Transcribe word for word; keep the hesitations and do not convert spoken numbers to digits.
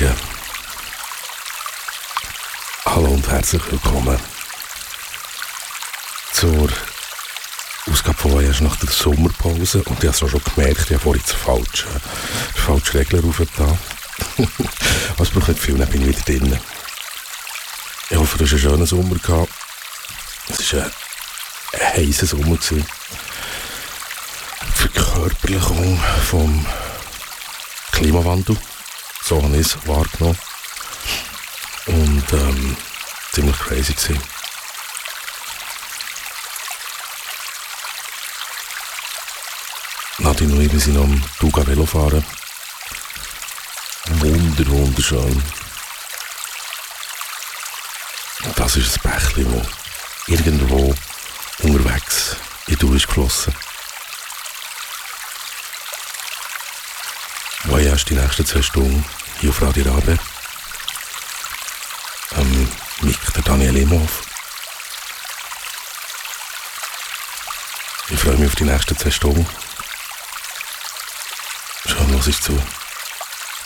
Morgen. Hallo und herzlich willkommen zur Ausgabe von «Voyage» nach der Sommerpause. Und ich habe es auch schon gemerkt, ich habe vorhin den falschen, den falschen Regler raufgetan. Aber es braucht nicht viel, dann bin ich wieder drin. Ich hoffe, es war ein schöner Sommer. Es war ein, ein heißer Sommer. Die Verkörperlichung vom Klimawandel. So habe ich es wahrgenommen. Und ähm, ziemlich crazy gewesen. Nadine und ich, wir sind am Tuga Velo fahren. Wunder, wunderschön. Und das ist ein Bächlein, das irgendwo unterwegs in die Tour ist geflossen. Voyage die nächsten zwei Stunden hier auf Radio Rabe. Ähm, Mick, der Daniel Imhoff. Ich freue mich auf die nächsten zwei Stunden. Schauen wir uns zu.